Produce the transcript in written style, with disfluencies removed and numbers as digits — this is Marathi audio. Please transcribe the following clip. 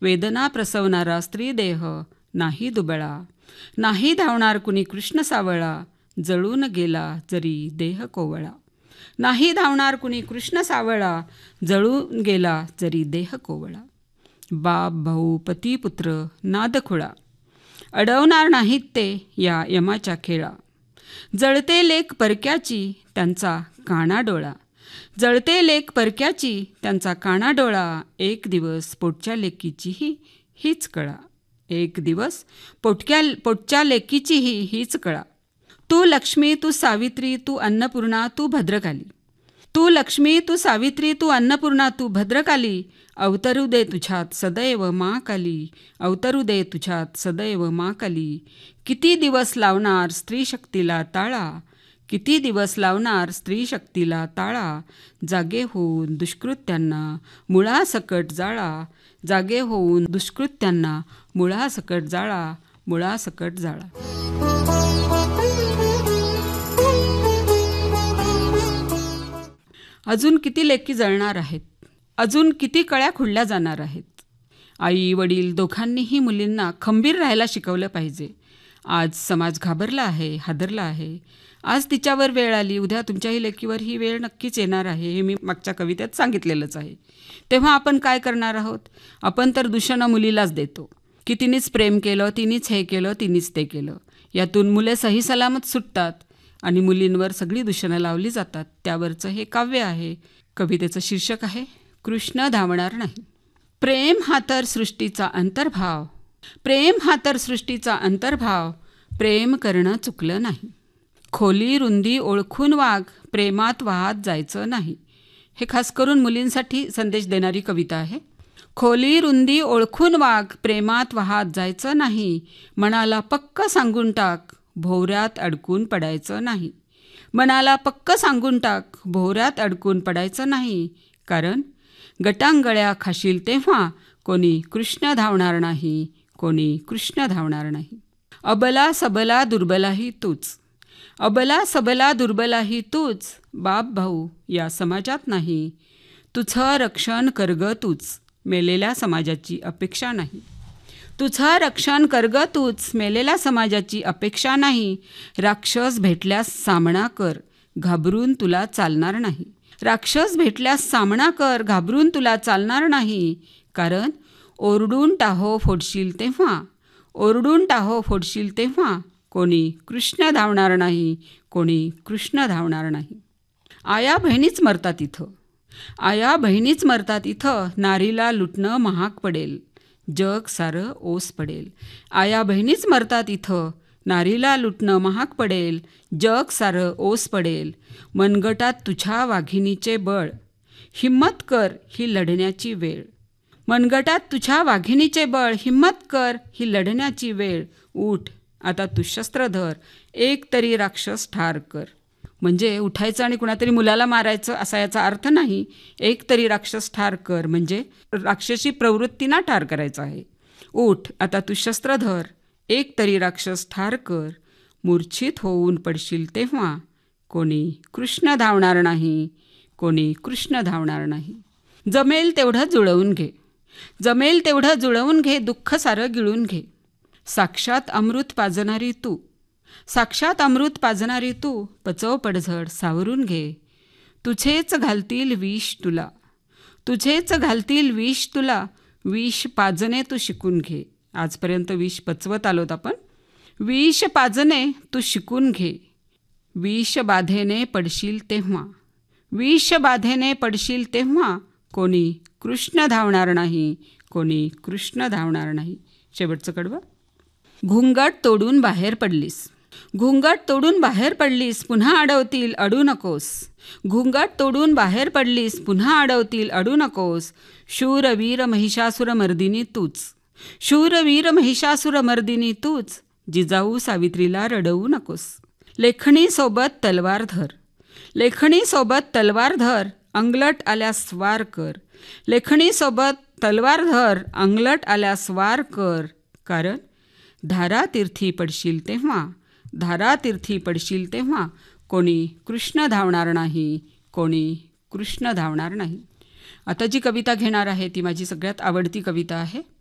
वेदना प्रसवणारा स्त्री देह नाही दुबळा. नाही धावणार कुणी कृष्ण सावळा, जळून गेला जरी देह कोवळा. नाही धावणार कुणी कृष्ण सावळा, जळून गेला जरी देह कोवळा. बाप भाऊ पती पुत्र नादखुळा, अडवणार नाहीत ते या यमाच्या खेळा. जळते लेक परक्याची त्यांचा काना डोळा. जळते लेक परक्याची त्यांचा काना डोळा. एक दिवस पोटच्या लेकीचीही हीच कळा. एक दिवस पोटच्या लेकीचीही हीच कळा. तू लक्ष्मी तू सावित्री तू अन्नपूर्णा तू भद्रकाली. तू लक्ष्मी तू सावित्री तू अन्नपूर्णा तू भद्रकाली. अवतरू दे तुझ्यात सदैव मा काली. अवतरू दे तुझ्यात सदैव मा काली. किती दिवस लावणार स्त्री शक्तीला ताळा. किती दिवस लावणार स्त्री शक्तीला ताळा. जागे होऊन दुष्कृत्यांना मुळासकट जाळा. जागे होऊन दुष्कृत्यांना मुळासकट जाळा. मुळासकट जाळा. अजून किती लेकी जळणार आहेत. अजून किती कळ्या खुडल्या जाणार आहेत. आई वडील दोघांनीही मुलींना खंबीर राहायला शिकवलं पाहिजे. आज समाज घाबरला आहे, हादरला आहे. आज तिच्यावर वेळ आली, उद्या तुमच्याही लेकीवर ही वेळ नक्कीच येणार आहे. हे मी मागच्या कवितेत सांगितलेलंच आहे. तेव्हा आपण काय करणार आहोत. आपण तर दूषणं मुलीलाच देतो की तिनेच प्रेम केलं, तिनेच हे केलं, तिनेच ते केलं. यातून मुले सही सलामत सुटतात आणि मुलींवर सगळी दूषणं लावली जातात. त्यावरचं हे काव्य आहे. कवितेचं शीर्षक आहे कृष्ण धावणार नाही. प्रेम हा तर सृष्टीचा अंतर्भाव. प्रेम हा तर सृष्टीचा अंतर्भाव. प्रेम करणं चुकलं नाही. खोली रुंदी ओळखून वाघ, प्रेमात वाहत जायचं नाही. हे खास करून मुलींसाठी संदेश देणारी कविता आहे. खोली रुंदी ओळखून वाघ, प्रेमात वाहत जायचं नाही. मनाला पक्क सांगून टाक, भोवऱ्यात अडकून पडायचं नाही. मनाला पक्क सांगून टाक, भोवऱ्यात अडकून पडायचं नाही. कारण गटांगळ्या खाशील तेव्हा कोणी कृष्ण धावणार नाही. कोणी कृष्ण धावणार नाही. अबला सबला दुर्बलाही तूच. अबला सबला दुर्बलाही तूच. बाप भाऊ या समाजात नाही. तुझं रक्षण कर ग तूच, मेलेल्या समाजाची अपेक्षा नाही. तुझं रक्षण कर ग तूच, मेलेल्या समाजाची अपेक्षा नाही. राक्षस भेटल्यास सामना कर, घाबरून तुला चालणार नाही. राक्षस भेटल्यास सामना कर, घाबरून तुला चालणार नाही. कारण ओरडून टाहो फोडशील तेव्हा, ओरडून टाहो फोडशील तेव्हा कोणी कृष्ण धावणार नाही. कोणी कृष्ण धावणार नाही. आया बहिणीच मरतात इथं. आया बहिणीच मरतात इथं. नारीला लुटणं महाग पडेल, जग सारं ओस पडेल. आया बहिणीच मरतात इथं. नारीला लुटणं महाग पडेल, जग सारं ओस पडेल. मनगटात तुझ्या वाघिणीचे बळ, हिम्मत कर ही लढण्याची वेळ. मनगटात तुझ्या वाघिणीचे बळ, हिम्मत कर ही लढण्याची वेळ. उठ आता तू शस्त्र धर, एक तरी राक्षस ठार कर. म्हणजे उठायचं आणि कुणातरी मुलाला मारायचं असा याचा अर्थ नाही. एक तरी राक्षस ठार कर म्हणजे राक्षसी प्रवृत्तींना ठार करायचं आहे. उठ आता तू शस्त्र धर, एक तरी राक्षस ठार कर. मूर्छित होऊन पडशील तेव्हा कोणी कृष्ण धावणार नाही. कोणी कृष्ण धावणार नाही. जमेल तेवढं जुळवून घे. जमेल तेवढं जुळवून घे. दुःख सारं गिळून घे. साक्षात अमृत पाजणारी तू, साक्षात अमृत पाजणारी तू. पचव पडझड सावरून घे. तुझेच घालतील विष तुला, तुझेच घालतील विष तुला. विष पाजणे तू शिकून घे. आजपर्यंत विष पचवत आलोत आपण. विष पाजणे तू शिकून घे. विष बाधेने पडशील तेव्हा, विष बाधेने पडशील तेव्हा कोणी कृष्ण धावणार नाही. कोणी कृष्ण धावणार नाही. शेवटचं कडवं. घुंगट तोडून बाहेर पडलीस, घुंगट तोडून बाहेर पडलीस, पुन्हा अडवतील अडू नकोस. घुंगट तोडून बाहेर पडलीस, पुन्हा अडवतील अडू नकोस. शूरवीर महिषासुर मर्दिनी तूच, शूरवीर महिषासुर मर्दिनी तूच. जिजाऊ सावित्रीला रडवू नकोस. लेखणीसोबत तलवार धर, लेखणीसोबत तलवार धर. अंगलट आल्यास वार कर. लेखणीसोबत तलवार धर, अंगलट आल्यास वार कर. कारण धारातीर्थी पडशील तेव्हा, धारातीर्थी पडशील तेव्हा कोणी कृष्ण धावणार नाही. कोणी कृष्ण धावणार नाही. आता जी कविता घेणार आहे ती माझी सगळ्यात आवडती कविता आहे.